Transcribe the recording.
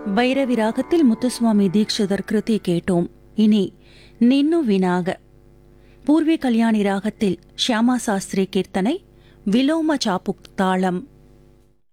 பைரவி ராகத்தில் முத்துசுவாமி தீக்ஷிதர் கிருதி கேட்டோம். இனி நின்னு வினாக பூர்வி கல்யாணி ராகத்தில் ஷியாமா சாஸ்திரி கீர்த்தனை விலோம சாப்புக் தாளம்.